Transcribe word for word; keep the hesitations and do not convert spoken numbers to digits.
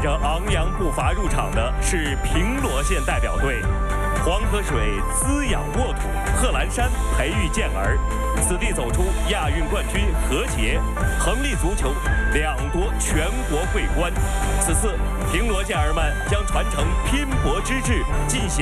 着昂扬步伐入场的是平罗县代表队。黄河水滋养沃土，贺兰山培育健儿，此地走出亚运冠军何洁，恒力足球两夺全国桂冠。此次平罗健儿们将传承拼搏之志，尽显